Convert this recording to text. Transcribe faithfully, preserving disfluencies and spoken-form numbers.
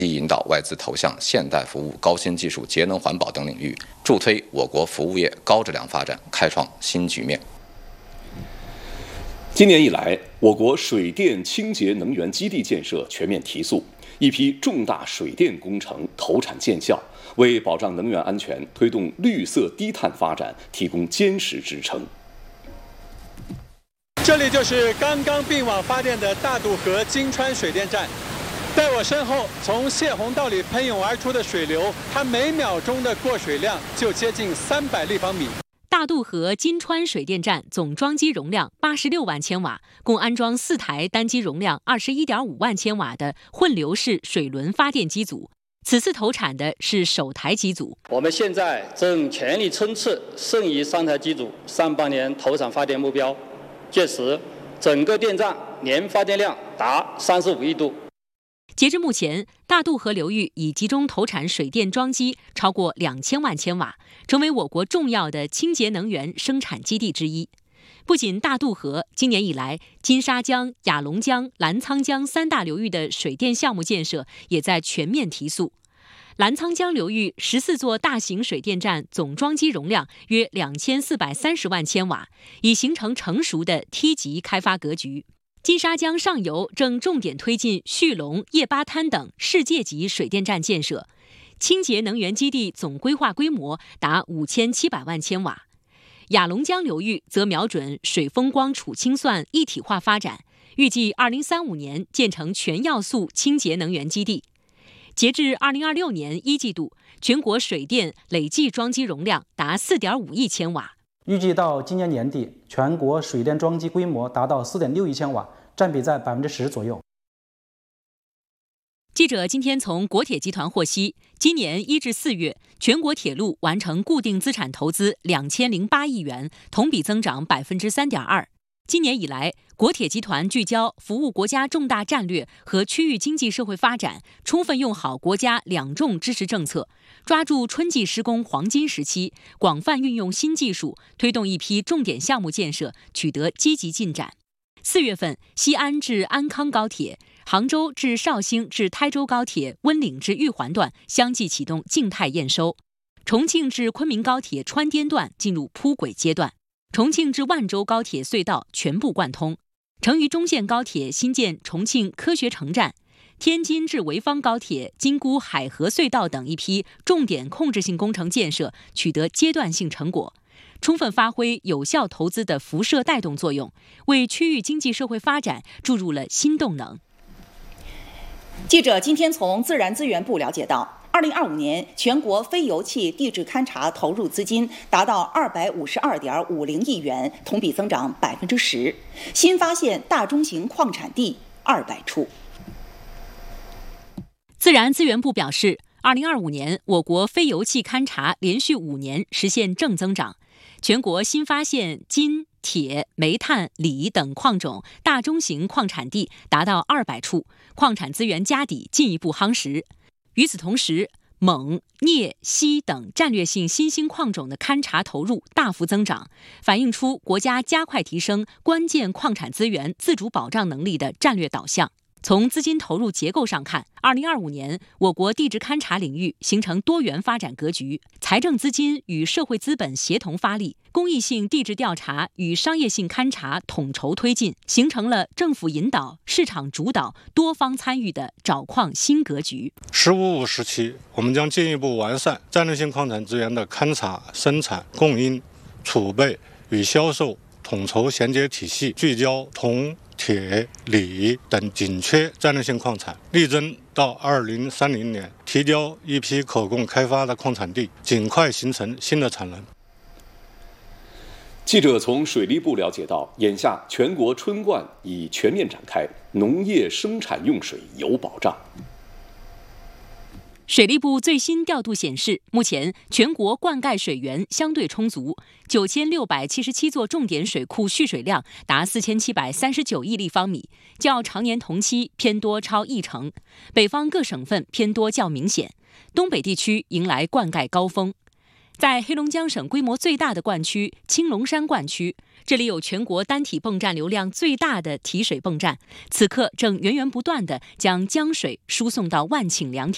以引导外资投向现代服务、高新技术、节能环保等领域，助推我国服务业高质量发展，开创新局面。 今年以来，我国水电清洁能源基地建设全面提速，一批重大水电工程投产见效，为保障能源安全、推动绿色低碳发展提供坚实支撑。 这里就是刚刚并网发电的大渡河金川水电站。在我身后，从泄洪道里喷涌而出的水流，它每秒钟的过水量就接近三百立方米。 大渡河金川水电站总装机容量八十六万千瓦，共安装四台单机容量二十一点五万千瓦的混流式水轮发电机组。此次投产的是首台机组。 我们现在正全力冲刺剩余三台机组上半年投产发电目标，届时整个电站年发电量达三十五亿度。 截至目前，大渡河流域已集中投产水电装机超过两千万千瓦，成为我国重要的清洁能源生产基地之一。不仅大渡河，今年以来，金沙江、雅砻江、澜沧江三大流域的水电项目建设也在全面提速。澜沧江流域十四座大型水电站总装机容量约两千四百三十万千瓦，已形成成熟的梯级开发格局。金沙江上游正重点推进旭龙、叶巴滩等世界级水电站建设，清洁能源基地总规划规模达五千七百万千瓦。雅砻江流域则瞄准水风光储氢算一体化发展，预计二零三五年建成全要素清洁能源基地。截至二零二六年一季度，全国水电累计装机容量达四点五亿千瓦。 预计到今年年底，全国水电装机规模达到四点六亿千瓦，占比在百分之十左右。 记者今天从国铁集团获悉，今年一至四月，全国铁路完成固定资产投资两千零八亿元，同比增长百分之三点二。今年以来，国铁集团聚焦服务国家重大战略和区域经济社会发展，充分用好国家两重支持政策，抓住春季施工黄金时期，广泛运用新技术，推动一批重点项目建设取得积极进展。四月份，西安至安康高铁、杭州至绍兴至台州高铁温岭至玉环段相继启动静态验收，重庆至昆明高铁川滇段进入铺轨阶段。重庆至万州高铁隧道全部贯通，成渝中线高铁新建重庆科学城站，天津至潍坊高铁京沽海河隧道等一批重点控制性工程建设取得阶段性成果，充分发挥有效投资的辐射带动作用，为区域经济社会发展注入了新动能。 记者今天从自然资源部了解到，二零二五年全国非油气地质勘查投入资金达到二百五十二点五零亿元，同比增长百分之十。新发现大中型矿产地二百处。 自然资源部表示，二零二五年我国非油气勘查连续五年实现正增长，全国新发现金、铁、煤炭、锂等矿种大中型矿产地达到二百处，矿产资源家底进一步夯实。与此同时，锰、镍、锡等战略性新兴矿种的勘查投入大幅增长，反映出国家加快提升关键矿产资源自主保障能力的战略导向。从资金投入结构上看，二零二五年我国地质勘查领域形成多元发展格局，财政资金与社会资本协同发力，公益性地质调查与商业性勘查统筹推进，形成了政府引导、市场主导、多方参与的找矿新格局。 “十五五”时期，我们将进一步完善战略性矿产资源的勘查、生产、供应、储备与销售统筹衔接体系，聚焦铜、铁、锂等紧缺战略性矿产，力争到二零三零年提交一批可供开发的矿产地，尽快形成新的产能。 记者从水利部了解到，眼下全国春灌已全面展开，农业生产用水有保障。 水利部最新调度显示，目前全国灌溉水源相对充足，九千六百七十七座重点水库蓄水量达四千七百三十九亿立方米，较常年同期偏多超一成。北方各省份偏多较明显，东北地区迎来灌溉高峰。在黑龙江省规模最大的灌区青龙山灌区，这里有全国单体泵站流量最大的提水泵站，此刻正源源不断地将江水输送到万顷良田。